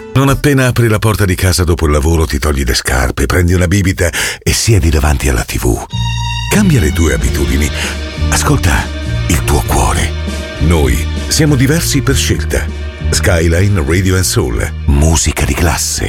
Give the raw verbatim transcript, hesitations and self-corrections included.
Non appena apri la porta di casa dopo il lavoro ti togli le scarpe, prendi una bibita e siedi davanti alla tivù. Cambia le tue abitudini. Ascolta il tuo cuore. Noi siamo diversi per scelta. Skyline Radio and Soul. Musica di classe.